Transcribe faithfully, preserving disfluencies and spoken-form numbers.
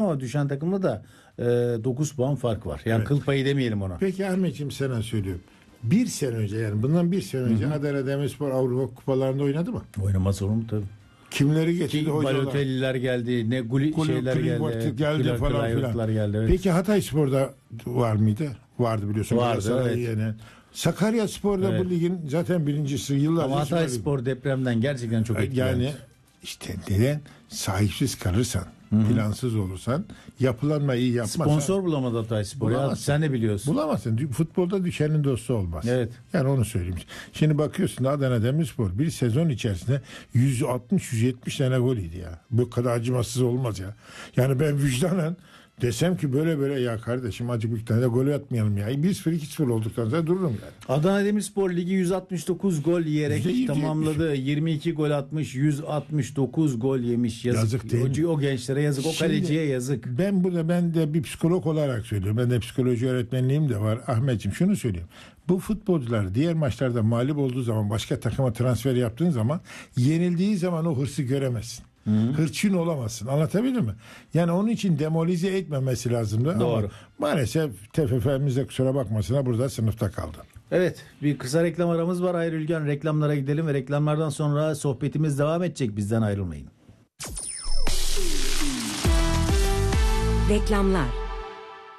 ama düşen takımda da e, dokuz puan fark var. Yani evet. Kıl payı demeyelim ona. Peki Ahmetciğim sana söylüyorum. Bir sene önce yani bundan bir sene önce Adana Demirspor Avrupa kupalarında oynadı mı? Oynamaz olur mu tabii. Kimleri getirdi hocalar? Balotelliler geldi, ne guli Kul, şeyler geldi, geldi Kul, falan filan. Geldi, evet. Peki Hatayspor'da var mıydı? Vardı biliyorsun. Vardı evet. Yani. Sakaryaspor'da evet. Bu ligin zaten birincisi yıllarca. Ama Hatayspor depremden gerçekten çok etkilendi. Yani işte neden sahipsiz kalırsan, Hı-hı. plansız olursan, yapılanmayı iyi yapmazsan. Sponsor bulamadı Hatayspor ya. Sen de biliyorsun. Bulamazsın. Futbolda düşenin dostu olmaz. Evet. Yani onu söyleyeyim. Şimdi bakıyorsun Adana Demirspor bir sezon içerisinde yüz altmış yüz yetmiş tane gol yedi ya. Bu kadar acımasız olmaz ya. Yani ben vicdanen desem ki böyle böyle ya kardeşim acı bir tane de gol atmayalım ya. bir sıfır iki sıfır olduktan sonra dururum yani. Adana Demirspor ligi yüz altmış dokuz gol yiyerek tamamladı. yirmi iki gol atmış, yüz altmış dokuz gol yemiş. Yazık, yazık değil o, o gençlere yazık, o kaleciye yazık. Ben burada ben de bir psikolog olarak söylüyorum. Ben de psikoloji öğretmenliğim de var. Ahmetciğim şunu söyleyeyim. Bu futbolcular diğer maçlarda mağlup olduğu zaman başka takıma transfer yaptığın zaman yenildiği zaman o hırsı göremezsin. Hı. Hırçın olamazsın. Anlatabildim mi? Yani onun için demolize etmemesi lazımdı. Doğru. Ama maalesef T F F'miz de kusura bakmasına burada sınıfta kaldı. Evet, bir kısa reklam aramız var. Hayır Ülgen, reklamlara gidelim ve reklamlardan sonra sohbetimiz devam edecek. Bizden ayrılmayın. Reklamlar.